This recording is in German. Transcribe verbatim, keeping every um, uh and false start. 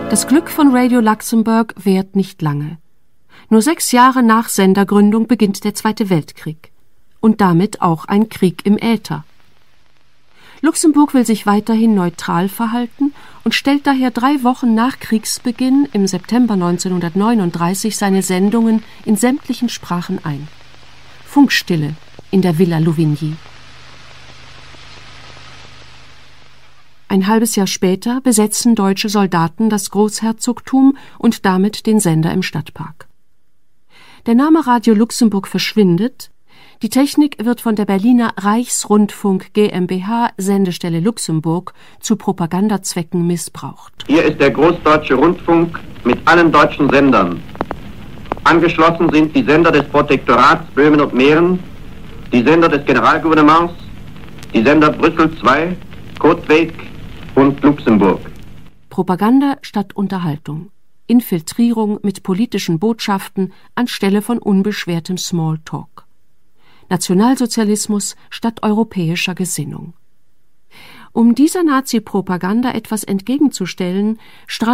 Das Glück von Radio Luxemburg währt nicht lange. Nur sechs Jahre nach Sendergründung beginnt der Zweite Weltkrieg. Und damit auch ein Krieg im Äther. Luxemburg will sich weiterhin neutral verhalten und stellt daher drei Wochen nach Kriegsbeginn im September neunzehnhundertneununddreißig seine Sendungen in sämtlichen Sprachen ein. Funkstille in der Villa Louvigny. Ein halbes Jahr später besetzen deutsche Soldaten das Großherzogtum und damit den Sender im Stadtpark. Der Name Radio Luxemburg verschwindet, die Technik wird von der Berliner Reichsrundfunk GmbH Sendestelle Luxemburg zu Propagandazwecken missbraucht. Hier ist der Großdeutsche Rundfunk mit allen deutschen Sendern. Angeschlossen sind die Sender des Protektorats Böhmen und Mähren, die Sender des Generalgouvernements, die Sender Brüssel zwei, Kotwijk und Luxemburg. Propaganda statt Unterhaltung. Infiltrierung mit politischen Botschaften anstelle von unbeschwertem Smalltalk. Nationalsozialismus statt europäischer Gesinnung. Um dieser Nazi-Propaganda etwas entgegenzustellen,